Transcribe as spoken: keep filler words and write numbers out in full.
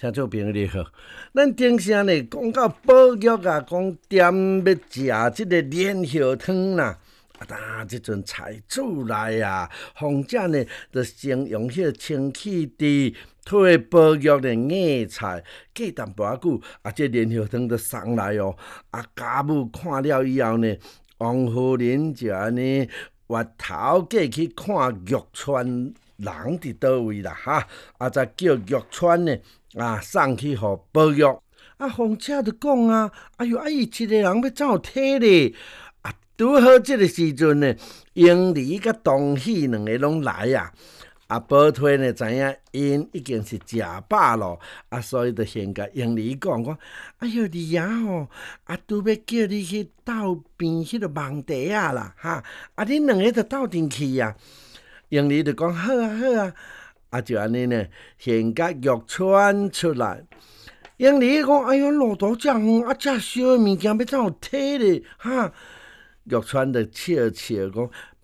听众朋友好，咱顶声呢讲到保育啊，讲点要食即个莲叶汤啦。啊，当即阵菜主来啊，或者呢，就先用迄个清气滴退保育的硬菜，过淡薄仔久，啊，这莲叶汤就送来哦。啊，家母看了以后呢，王夫人就安尼挖头过去看玉川人伫倒位啦，哈，啊，再叫玉川呢啊送去互保育。啊，凤姐就讲啊，哎哟，啊伊一个人要怎有体力？啊，拄好即个时阵呢，英梨甲东喜两个拢来啊。啊，宝推呢知影因已经是食饱咯，啊，所以就先甲英梨讲讲，哎哟，梨啊吼，啊，拄要叫你去斗边迄个网茶啊啦，哈，啊，恁两个就斗阵去啊。英梨就讲好啊好啊，啊就安尼呢，先甲玉川出来。英梨讲，哎哟，路途遮远，啊，遮烧的物件要怎有体力？哈，玉川就笑笑讲，